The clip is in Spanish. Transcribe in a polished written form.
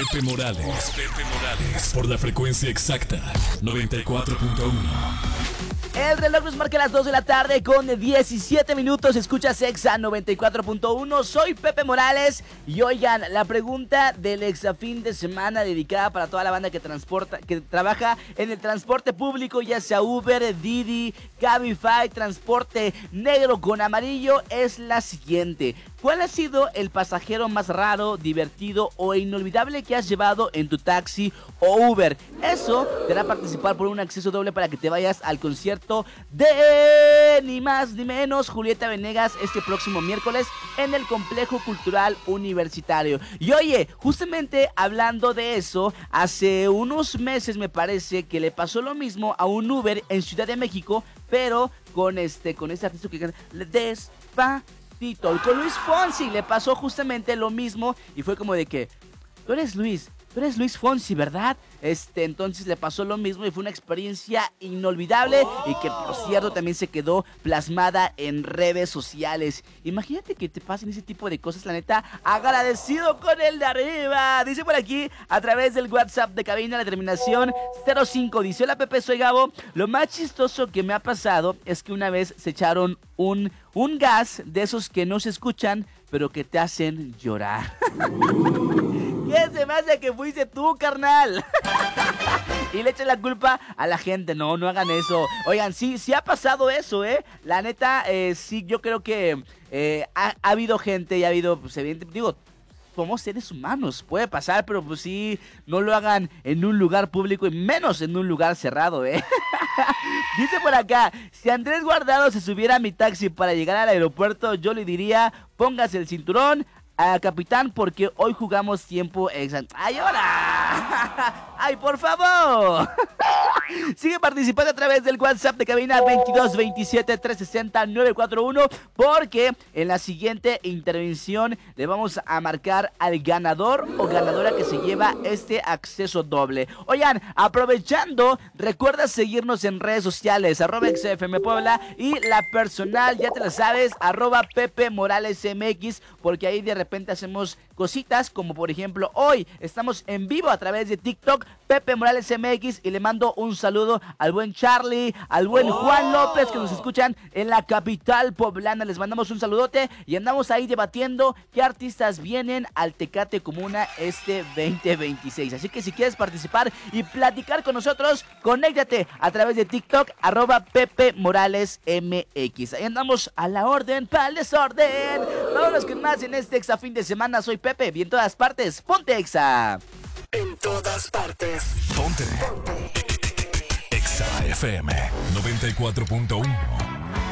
Pepe Morales. Por la frecuencia exacta, 94.1. El reloj nos marca las 2 de la tarde con 17 minutos. Escuchas Exa 94.1. Soy Pepe Morales. Y oigan, la pregunta del Exa fin de semana dedicada para toda la banda que trabaja en el transporte público, ya sea Uber, Didi, Cabify, transporte negro con amarillo, es la siguiente. ¿Cuál ha sido el pasajero más raro, divertido o inolvidable que has llevado en tu taxi o Uber? Eso te hará participar por un acceso doble para que te vayas al concierto de ni más ni menos Julieta Venegas este próximo miércoles en el Complejo Cultural Universitario. Y oye, justamente hablando de eso, hace unos meses me parece que le pasó lo mismo a un Uber en Ciudad de México, pero con este artista que canta Despacito. Con Luis Fonsi le pasó justamente lo mismo y fue como de que tú eres Luis Fonsi, ¿verdad? Entonces le pasó lo mismo y fue una experiencia inolvidable y que por cierto también se quedó plasmada en redes sociales. Imagínate que te pasen ese tipo de cosas, la neta, agradecido con el de arriba. Dice por aquí a través del WhatsApp de cabina la terminación 05. Dice: hola Pepe, soy Gabo. Lo más chistoso que me ha pasado es que una vez se echaron un gas de esos que no se escuchan, pero que te hacen llorar. ¿Qué se me hace que fuiste tú, carnal? Y le echan la culpa a la gente. No hagan eso. Oigan, sí ha pasado eso, ¿eh? La neta, sí, yo creo que ha habido gente y ha habido, pues, digo, somos seres humanos, puede pasar, pero pues sí, no lo hagan en un lugar público y menos en un lugar cerrado, ¿eh? Dice por acá: si Andrés Guardado se subiera a mi taxi para llegar al aeropuerto, yo le diría: póngase el cinturón, capitán, porque hoy jugamos tiempo extra. ¡Ay, hola! ¡Ay, por favor! Sigue participando a través del WhatsApp de cabina 22 27 360 941, porque en la siguiente intervención le vamos a marcar al ganador o ganadora que se lleva este acceso doble. Oigan, aprovechando, recuerda seguirnos en redes sociales, @XFM Puebla, y la personal, ya te la sabes, @Pepe Morales MX, porque ahí de repente hacemos cositas, como por ejemplo hoy estamos en vivo a través de TikTok, Pepe Morales MX, y le mando un saludo al buen Charlie, al buen Juan López, que nos escuchan en la capital poblana. Les mandamos un saludote y andamos ahí debatiendo qué artistas vienen al Tecate Comuna este 2026. Así que si quieres participar y platicar con nosotros, conéctate a través de TikTok, @Pepe Morales MX. Ahí andamos a la orden para el desorden. Vámonos con más en este Exa fin de semana. Soy Pepe, y en todas partes, ponte Exa. En todas partes, Ponte Exa FM 94.1.